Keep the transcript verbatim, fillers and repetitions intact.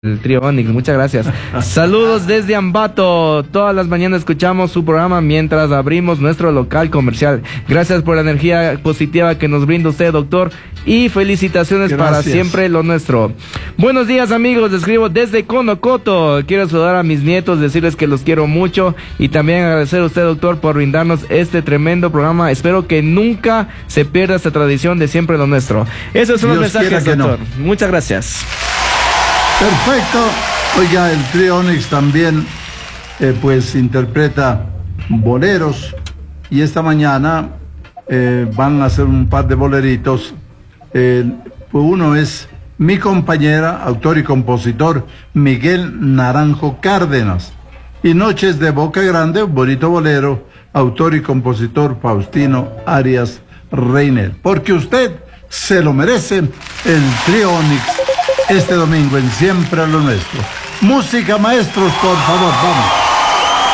El trío Onix, muchas gracias. Saludos desde Ambato. Todas las mañanas escuchamos su programa mientras abrimos nuestro local comercial. Gracias por la energía positiva que nos brinda usted, doctor. Y felicitaciones gracias. Para siempre lo nuestro. Buenos días, amigos. Les escribo desde Conocoto. Quiero saludar a mis nietos, decirles que los quiero mucho. Y también agradecer a usted, doctor, por brindarnos este tremendo programa. Espero que nunca se pierda esta tradición de siempre lo nuestro. Esos son Dios los mensajes, doctor. No. Muchas gracias. Perfecto. Oiga, el trío Onix también eh, pues interpreta boleros y esta mañana eh, van a hacer un par de boleritos. Eh, uno es mi compañera, autor y compositor Miguel Naranjo Cárdenas, y Noches de Boca Grande, un bonito bolero, autor y compositor Faustino Arias Reiner. Porque usted se lo merece, el trío Onix. Este domingo en Siempre a lo Nuestro. Música, maestros, por favor, vamos.